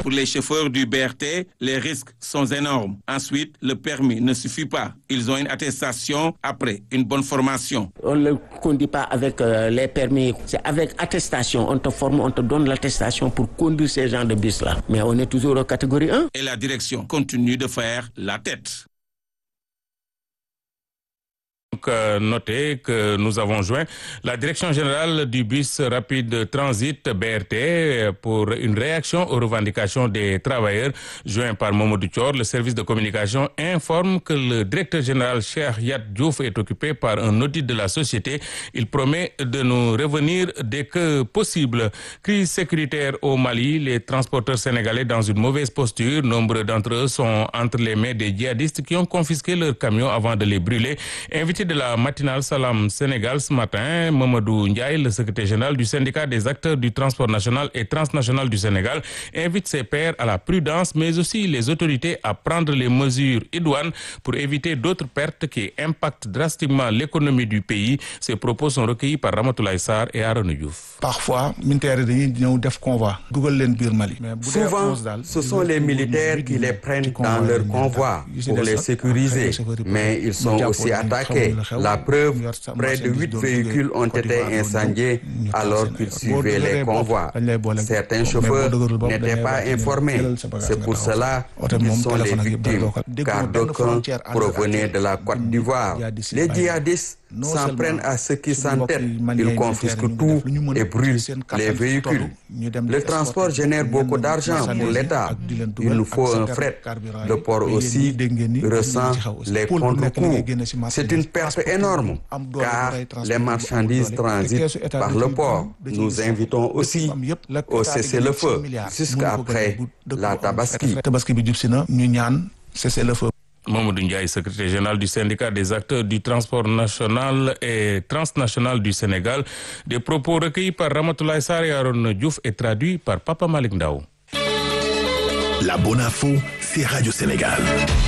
Pour les chauffeurs du BRT, les risques sont énormes. Ensuite, le permis ne suffit pas. Ils ont une attestation après une bonne formation. On ne le conduit pas avec les permis. C'est avec attestation. On te forme, on te donne l'attestation pour conduire ces genres de bus-là. Mais on est toujours en catégorie 1. Et la direction continue de faire la tête. Notez que nous avons joint la direction générale du bus rapide transit BRT pour une réaction aux revendications des travailleurs. Joint par Mamadou Thior, le service de communication informe que le directeur général Cheikh Yat Diouf est occupé par un audit de la société. Il promet de nous revenir dès que possible. Crise sécuritaire au Mali, les transporteurs sénégalais dans une mauvaise posture. Nombre d'entre eux sont entre les mains des djihadistes qui ont confisqué leurs camions avant de les brûler. Invité de la matinale Salam Sénégal ce matin, Mamadou Ndiaye, le secrétaire général du syndicat des acteurs du transport national et transnational du Sénégal, invite ses pairs à la prudence, mais aussi les autorités à prendre les mesures idoines pour éviter d'autres pertes qui impactent drastiquement l'économie du pays. Ces propos sont recueillis par Ramatoulaye Sarr et Arona Diouf. Parfois, militaires dañuy ñëw def convoi dugal leen biir Mali. Souvent, ce sont les militaires qui les prennent dans leur convoi pour les sécuriser, mais ils sont aussi attaqués. La preuve, près de 8 véhicules ont été incendiés alors qu'ils suivaient les convois. Certains chauffeurs n'étaient pas informés. C'est pour cela qu'ils sont les victimes, car d'aucuns provenaient de la Côte d'Ivoire. Les djihadistes s'en prennent à ceux qui s'entêtent. Ils confisquent tout et brûlent les véhicules. Le transport génère beaucoup d'argent pour l'État. Il nous faut un fret. Le port aussi ressent les contre-coups. C'est une perte énorme, car les marchandises transitent par le port. Nous invitons aussi au cessez-le-feu jusqu'après la Tabaski. Mamadou Ndiaye, secrétaire général du syndicat des acteurs du transport national et transnational du Sénégal. Des propos recueillis par Ramatoulaye Sarr et Arona Diouf et traduits par Papa Malick Ndao. La bonne info, c'est Radio Sénégal.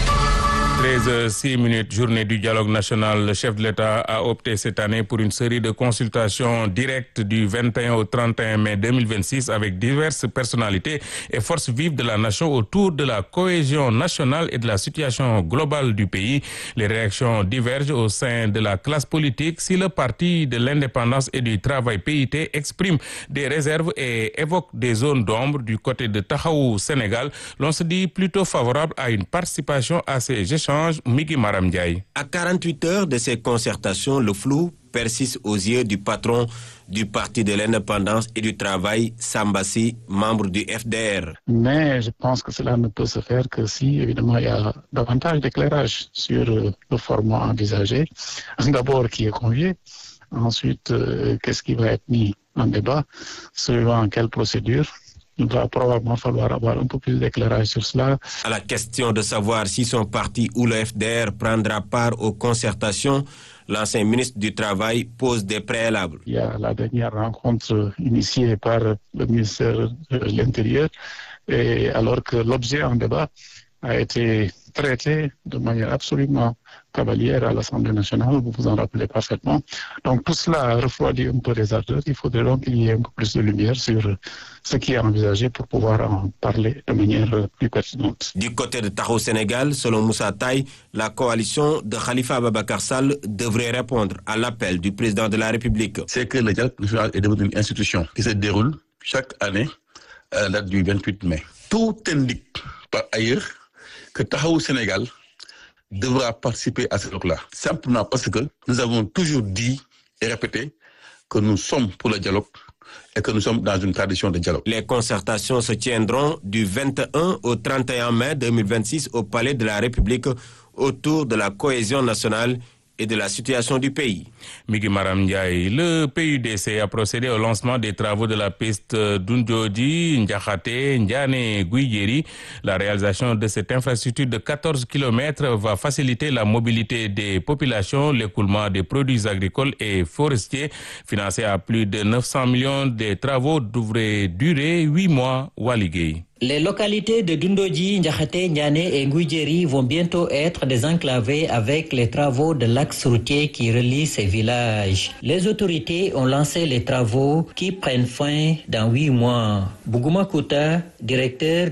13h06, journée du dialogue national. Le chef de l'État a opté cette année pour une série de consultations directes du 21 au 31 mai 2026 avec diverses personnalités et forces vives de la nation autour de la cohésion nationale et de la situation globale du pays. Les réactions divergent au sein de la classe politique. Si le parti de l'indépendance et du travail PIT exprime des réserves et évoque des zones d'ombre du côté de Taxawu Sénégal, l'on se dit plutôt favorable à une participation à ces échanges. Miki Maram Ndiaye. À 48 heures de ces concertations, le flou persiste aux yeux du patron du Parti de l'Indépendance et du Travail, Sambassi, membre du FDR. Mais je pense que cela ne peut se faire que si, évidemment, il y a davantage d'éclairage sur le format envisagé. D'abord, qui est convié. Ensuite, qu'est-ce qui va être mis en débat, suivant quelle procédure. Il va probablement falloir avoir un peu plus d'éclairage sur cela. À la question de savoir si son parti ou le FDR prendra part aux concertations, l'ancien ministre du Travail pose des préalables. Il y a la dernière rencontre initiée par le ministère de l'Intérieur, et alors que l'objet en débat a été traité de manière absolument cavalière à l'Assemblée nationale, vous vous en rappelez parfaitement. Donc tout cela refroidit un peu les ardeurs. Il faudrait donc qu'il y ait un peu plus de lumière sur ce qui est envisagé pour pouvoir en parler de manière plus pertinente. Du côté de Taxawu Sénégal, selon Moussa Taye, la coalition de Khalifa Ababacar Sall devrait répondre à l'appel du président de la République. C'est que le dialogue national est devenu une institution qui se déroule chaque année à la date du 28 mai. Tout indique par ailleurs que Taxawu Sénégal devra participer à ce dialogue-là. Simplement parce que nous avons toujours dit et répété que nous sommes pour le dialogue et que nous sommes dans une tradition de dialogue. Les concertations se tiendront du 21 au 31 mai 2026 au Palais de la République autour de la cohésion nationale et de la situation du pays. Miki Maram Ndiaye, le PUDC a procédé au lancement des travaux de la piste Doundioji, Ndiakhate, Ndiané, Guigeri. La réalisation de cette infrastructure de 14 km va faciliter la mobilité des populations, l'écoulement des produits agricoles et forestiers. Financé à plus de 900 millions, des travaux devraient durer 8 mois. Waligay. Les localités de Doundioji, Ndiakhate, Ndiané et Nguidjeri vont bientôt être désenclavées avec les travaux de l'axe routier qui relie ces villages. Les autorités ont lancé les travaux qui prennent fin dans 8 mois. Bougouma Kouta, directeur